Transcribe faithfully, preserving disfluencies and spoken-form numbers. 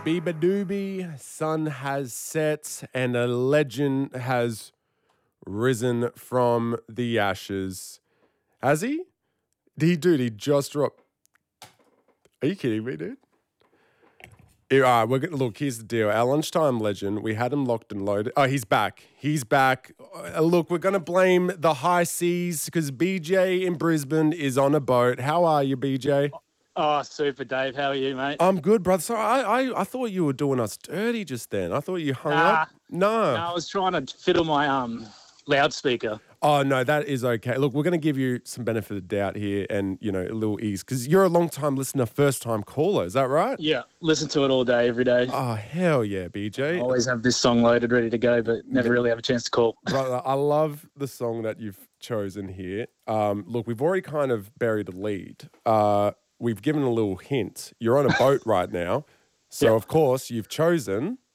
Beaver Doobie, sun has set and a legend has risen from the ashes. Has he? He, dude, he just dropped. Are you kidding me, dude? Here, all right, we're gonna look. Here's the deal. Our lunchtime legend. We had him locked and loaded. Oh, he's back. He's back. Uh, look, we're gonna blame the high seas because B J in Brisbane is on a boat. How are you, B J? Oh, super, Dave. How are you, mate? I'm good, brother. Sorry, I, I, I thought you were doing us dirty just then. I thought you hung Nah. up. No. No, I was trying to fiddle my um loudspeaker. Oh, no, that is okay. Look, we're going to give you some benefit of the doubt here and, you know, a little ease because you're a long-time listener, first-time caller. Is that right? Yeah, listen to it all day, every day. Oh, hell yeah, B J. Always have this song loaded, ready to go, but never really have a chance to call. Brother, I love the song that you've chosen here. Um, look, we've already kind of buried the lead. Uh, we've given a little hint. You're on a boat right now. So, Yeah. of course, you've chosen